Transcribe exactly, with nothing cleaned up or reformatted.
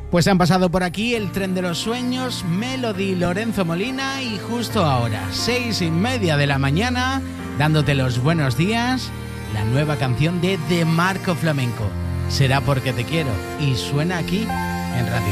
Pues han pasado por aquí el Tren de los Sueños, Melody, Lorenzo Molina, y justo ahora, seis y media de la mañana, dándote los buenos días, la nueva canción de De Marco Flamenco. Será porque te quiero, y suena aquí en Radio